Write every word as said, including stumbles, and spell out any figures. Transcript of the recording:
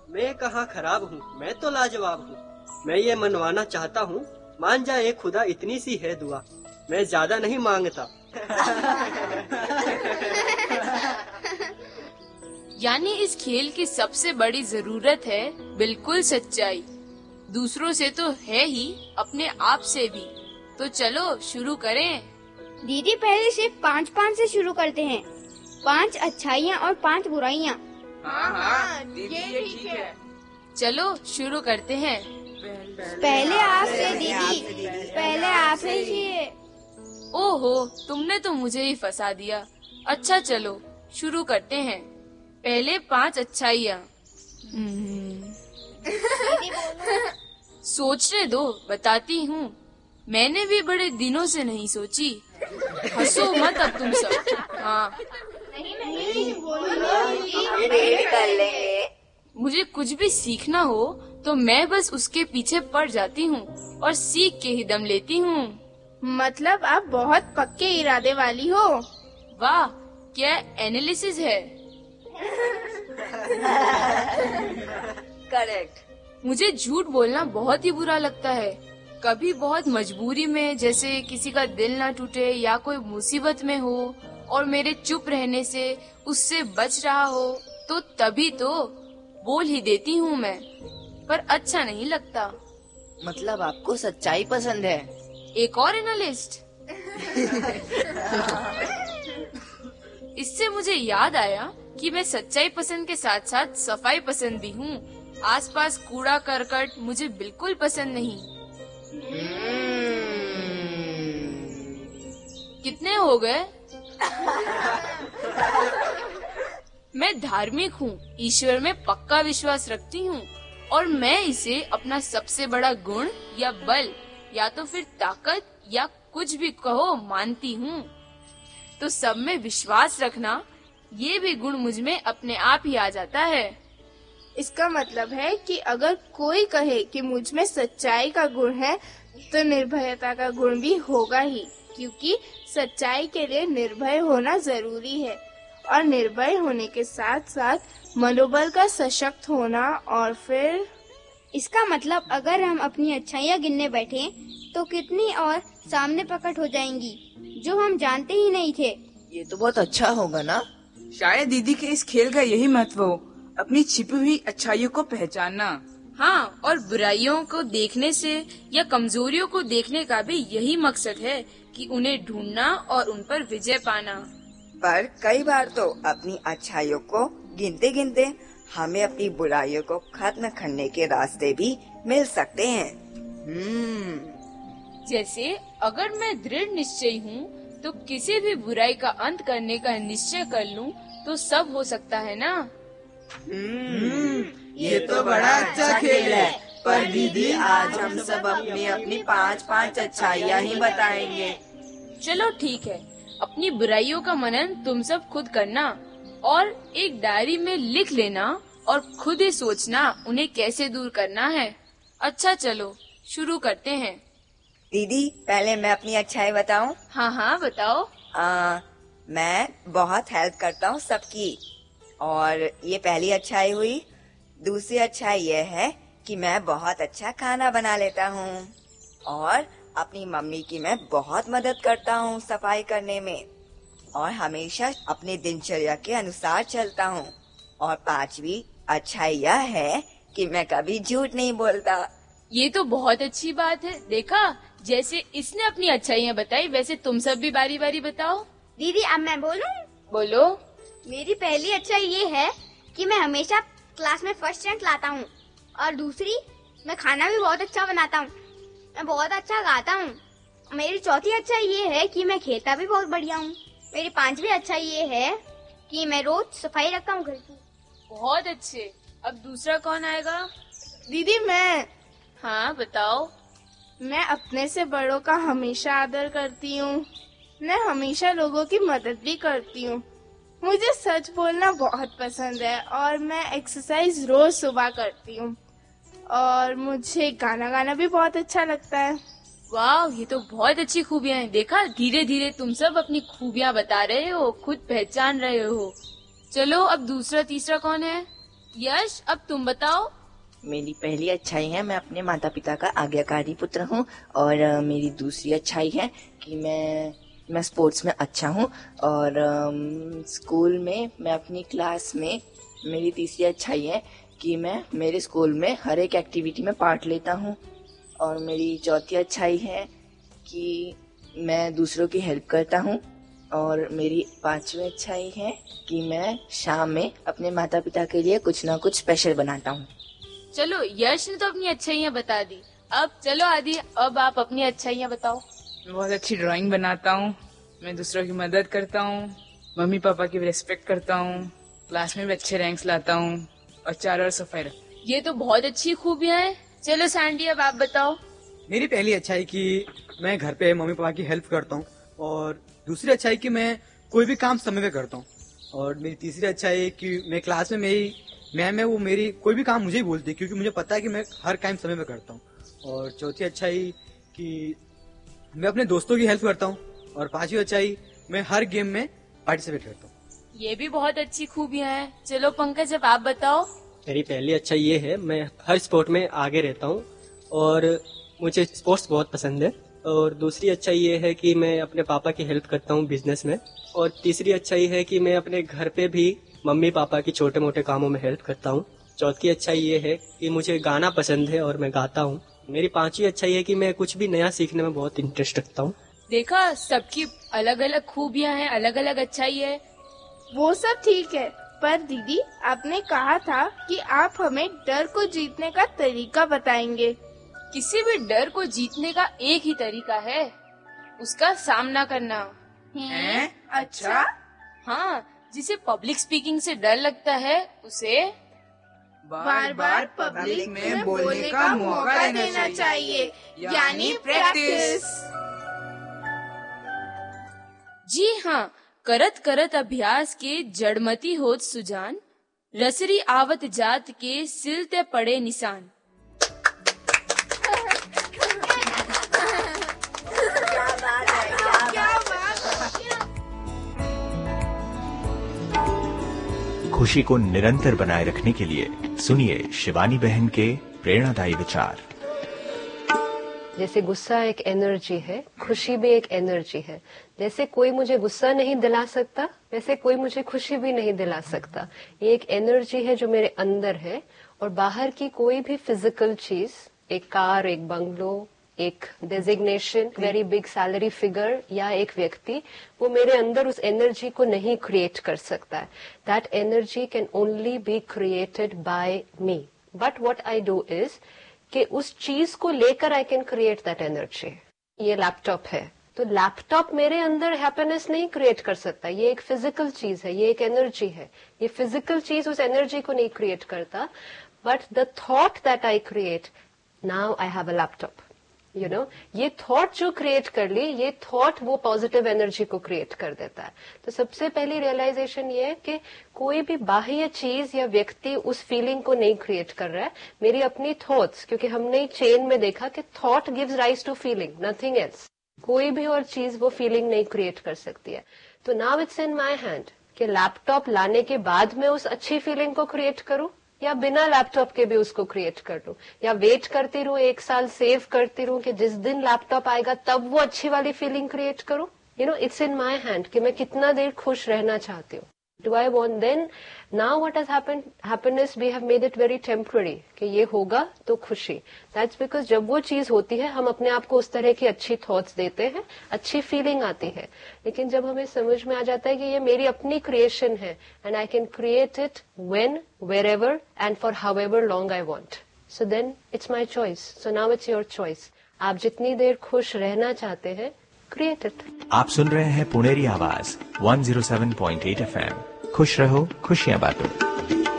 मैं कहाँ खराब हूँ, मैं तो लाजवाब हूँ। मैं ये मनवाना चाहता हूँ, मान जाए खुदा इतनी सी है दुआ, मैं ज्यादा नहीं मांगता। यानी इस खेल की सबसे बड़ी जरूरत है बिल्कुल सच्चाई, दूसरों से तो है ही, अपने आप से भी। तो चलो शुरू करें। दीदी पहले सिर्फ पाँच पाँच से शुरू करते हैं, पाँच अच्छाइयाँ और पाँच बुराइयाँ। हाँ हाँ दीदी ये ठीक है। चलो शुरू करते हैं। पहले आपसे दीदी, पहले आपसे ही। ओहो, तुमने तो मुझे ही फंसा दिया। अच्छा चलो शुरू करते हैं। पहले पांच अच्छाइयाँ। सोचने दो, बताती हूँ। मैंने भी बड़े दिनों से नहीं सोची। हंसो मत अब तुम सब। हाँ कर लेंगे। मुझे कुछ भी सीखना हो तो मैं बस उसके पीछे पड़ जाती हूँ और सीख के ही दम लेती हूँ। मतलब आप बहुत पक्के इरादे वाली हो। वाह, क्या एनालिसिस है। करेक्ट। मुझे झूठ बोलना बहुत ही बुरा लगता है। कभी बहुत मजबूरी में, जैसे किसी का दिल ना टूटे या कोई मुसीबत में हो और मेरे चुप रहने से उससे बच रहा हो, तो तभी तो बोल ही देती हूँ मैं, पर अच्छा नहीं लगता। मतलब आपको सच्चाई पसंद है। एक और एनालिस्ट। इससे मुझे याद आया कि मैं सच्चाई पसंद के साथ साथ सफाई पसंद भी हूँ। आसपास कूड़ा करकट मुझे बिल्कुल पसंद नहीं। कितने हो गए? मैं धार्मिक हूँ, ईश्वर में पक्का विश्वास रखती हूँ और मैं इसे अपना सबसे बड़ा गुण या बल या तो फिर ताकत या कुछ भी कहो मानती हूँ। तो सब में विश्वास रखना, ये भी गुण मुझ में अपने आप ही आ जाता है। इसका मतलब है कि अगर कोई कहे कि मुझ में सच्चाई का गुण है, तो निर्भयता का गुण भी होगा ही, क्योंकि सच्चाई के लिए निर्भय होना जरूरी है और निर्भय होने के साथ साथ मनोबल का सशक्त होना। और फिर इसका मतलब अगर हम अपनी अच्छाइयाँ गिनने बैठे तो कितनी और सामने प्रकट हो जाएंगी जो हम जानते ही नहीं थे। ये तो बहुत अच्छा होगा ना। शायद दीदी के इस खेल का यही महत्व हो, अपनी छिपी हुई अच्छाइयों को पहचानना। हाँ, और बुराइयों को देखने से या कमजोरियों को देखने का भी यही मकसद है कि उन्हें ढूंढना और उन पर विजय पाना। पर कई बार तो अपनी अच्छाइयों को गिनते गिनते हमें अपनी बुराइयों को खत्म करने के रास्ते भी मिल सकते हैं। हम्म जैसे अगर मैं दृढ़ निश्चयी हूँ तो किसी भी बुराई का अंत करने का निश्चय कर लूँ तो सब हो सकता है ना। हम्म ये तो बड़ा अच्छा खेल है। पर दीदी आज हम सब अपनी अपनी पाँच पाँच अच्छाइयाँ ही बताएंगे। चलो ठीक है, अपनी बुराइयों का मनन तुम सब खुद करना और एक डायरी में लिख लेना और खुद ही सोचना उन्हें कैसे दूर करना है। अच्छा चलो शुरू करते हैं। दीदी पहले मैं अपनी अच्छाई बताऊं? हाँ हाँ बताओ। आ, मैं बहुत हेल्प करता हूँ सबकी, और ये पहली अच्छाई हुई। दूसरी अच्छाई ये है कि मैं बहुत अच्छा खाना बना लेता हूँ और अपनी मम्मी की मैं बहुत मदद करता हूँ सफाई करने में और हमेशा अपने दिनचर्या के अनुसार चलता हूँ। और पांचवी अच्छाई यह है कि मैं कभी झूठ नहीं बोलता। ये तो बहुत अच्छी बात है। देखा, जैसे इसने अपनी अच्छाइयाँ बताई वैसे तुम सब भी बारी बारी बताओ। दीदी अब मैं बोलूं? बोलो। मेरी पहली अच्छाई ये है कि मैं हमेशा क्लास में फर्स्ट रैंक लाता हूँ और दूसरी मैं खाना भी बहुत अच्छा बनाता हूँ, मैं बहुत अच्छा गाता हूँ। मेरी चौथी अच्छाई ये है कि मैं खेलता भी बहुत बढ़िया हूँ। मेरी पांचवी अच्छाई ये है कि मैं रोज सफाई रखता हूँ घर की। बहुत अच्छे। अब दूसरा कौन आएगा? दीदी मैं। हाँ बताओ। मैं अपने से बड़ों का हमेशा आदर करती हूँ। मैं हमेशा लोगों की मदद भी करती हूँ। मुझे सच बोलना बहुत पसंद है और मैं एक्सरसाइज रोज सुबह करती हूँ और मुझे गाना गाना भी बहुत अच्छा लगता है। वाह, ये तो बहुत अच्छी खूबियाँ हैं। देखा, धीरे धीरे तुम सब अपनी खूबियाँ बता रहे हो, खुद पहचान रहे हो। चलो अब दूसरा तीसरा कौन है? यश, अब तुम बताओ। मेरी पहली अच्छाई है मैं अपने माता पिता का आज्ञाकारी पुत्र हूँ। और अ, मेरी दूसरी अच्छाई है कि मैं मैं स्पोर्ट्स में अच्छा हूँ। और अम, स्कूल में मैं अपनी क्लास में, मेरी तीसरी अच्छाई है कि मैं मेरे स्कूल में हर एक एक्टिविटी में पार्ट लेता हूँ। और मेरी चौथी अच्छाई है कि मैं दूसरों की हेल्प करता हूँ। और मेरी पांचवी अच्छाई है कि मैं शाम में अपने माता पिता के लिए कुछ ना कुछ स्पेशल बनाता हूँ। चलो, यश ने तो अपनी अच्छाइयाँ बता दी। अब चलो आदि, अब आप अपनी अच्छाइयाँ बताओ। मैं बहुत अच्छी ड्राइंग बनाता हूँ, मैं दूसरों की मदद करता हूँ, मम्मी पापा की रिस्पेक्ट करता हूँ, क्लास में भी अच्छे रैंक्स लाता हूँ और चारों ओर सफाई रखता हूँ। ये तो बहुत अच्छी खूबियाँ हैं। चलो सैंडी, अब आप बताओ। मेरी पहली अच्छाई कि मैं घर पे मम्मी पापा की हेल्प करता हूँ। और दूसरी अच्छाई कि मैं कोई भी काम समय पे करता हूँ। और मेरी तीसरी अच्छाई कि मैं क्लास में मेरी मैम है, वो मेरी कोई भी काम मुझे ही बोलती है क्योंकि मुझे पता है कि मैं हर काम समय पे करता हूँ। और चौथी अच्छाई कि मैं अपने दोस्तों की हेल्प करता हूँ। और पांचवी अच्छाई, मैं हर गेम में पार्टिसिपेट करता हूँ। ये भी बहुत अच्छी खूबियाँ हैं। चलो पंकज, अब आप बताओ। मेरी पहली अच्छाई ये है, मैं हर स्पोर्ट में आगे रहता हूँ और मुझे स्पोर्ट्स बहुत पसंद है। और दूसरी अच्छाई ये है कि मैं अपने पापा की हेल्प करता हूँ बिजनेस में। और तीसरी अच्छाई है कि मैं अपने घर पे भी मम्मी पापा की छोटे मोटे कामों में हेल्प करता हूँ। चौथी अच्छाई ये है कि मुझे गाना पसंद है और मैं गाता हूँ। मेरी पांचवी अच्छाई है कि मैं कुछ भी नया सीखने में बहुत इंटरेस्ट रखता हूँ। देखा, सबकी अलग अलग खूबियाँ हैं, अलग अलग अच्छाई है। वो सब ठीक है, पर दीदी आपने कहा था कि आप हमें डर को जीतने का तरीका बताएंगे। किसी भी डर को जीतने का एक ही तरीका है, उसका सामना करना। हैं? अच्छा। हाँ, जिसे पब्लिक स्पीकिंग से डर लगता है उसे बार बार पब्लिक में बोलने का मौका देना चाहिए, यानी प्रैक्टिस। जी हाँ, करत करत अभ्यास के जड़मती होत सुजान, रसरी आवत जात के सिलते पड़े निशान। खुशी को निरंतर बनाए रखने के लिए सुनिए शिवानी बहन के प्रेरणादायी विचार। जैसे गुस्सा एक एनर्जी है, खुशी भी एक एनर्जी है। जैसे कोई मुझे गुस्सा नहीं दिला सकता, वैसे कोई मुझे खुशी भी नहीं दिला सकता। ये एक एनर्जी है जो मेरे अंदर है, और बाहर की कोई भी फिजिकल चीज, एक कार, एक बंगलो, एक designation, very big salary figure या एक व्यक्ति, वो मेरे अंदर उस एनर्जी को नहीं क्रिएट कर सकता है। That energy can only be created by me. But what I do is कि उस चीज को लेकर I can create that energy. ये लैपटॉप है, तो लैपटॉप मेरे अंदर हैप्पीनेस नहीं क्रिएट कर सकता। ये एक फिजिकल चीज है, ये एक एनर्जी है। ये फिजिकल चीज उस एनर्जी को नहीं क्रिएट करता, but the thought that I create, now I have a laptop, you know, ये थॉट जो क्रिएट कर ली, ये थॉट वो पॉजिटिव एनर्जी को क्रिएट कर देता है। तो सबसे पहली रियलाइजेशन ये है कि कोई भी बाह्य चीज या व्यक्ति उस फीलिंग को नहीं क्रिएट कर रहा है, मेरी अपनी थॉट्स। क्योंकि हमने चेन में देखा कि thought gives rise to feeling, nothing else. कोई भी और चीज वो फीलिंग नहीं क्रिएट कर सकती है। तो now it's in my hand कि लैपटॉप लाने के बाद मैं उस अच्छी फीलिंग को क्रिएट करूं, या बिना लैपटॉप के भी उसको क्रिएट कर लूं, या वेट करती रहूं, एक साल सेव करती रहूं कि जिस दिन लैपटॉप आएगा तब वो अच्छी वाली फीलिंग क्रिएट करूं। You know, it's in my hand कि मैं कितना देर खुश रहना चाहती हूँ। Do I want then now what has happened, happiness we have made it very temporary कि ये होगा तो खुशी। दैट्स बिकॉज जब वो चीज होती है हम अपने आप को उस तरह की अच्छी थॉट्स देते हैं, अच्छी फीलिंग आती है। लेकिन जब हमें समझ में आ जाता है कि ये मेरी अपनी क्रिएशन है, and I can create it when, wherever and for however long I want, so then it's my choice. So now it's your choice. आप जितनी देर खुश रहना चाहते हैं, क्रिएट इट। आप सुन रहे हैं पुणेरी आवाज one zero seven point eight F M. खुश रहो, खुशियां बांटो।